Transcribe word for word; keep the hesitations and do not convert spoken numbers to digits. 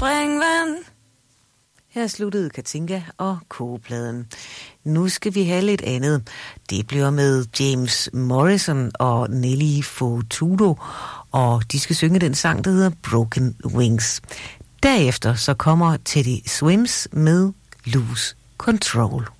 springvand. Her sluttede Katinka og kogepladen. Nu skal vi have lidt andet. Det bliver med James Morrison og Nelly Furtado, og de skal synge den sang, der hedder Broken Wings. Derefter så kommer Teddy Swims med Lose Control.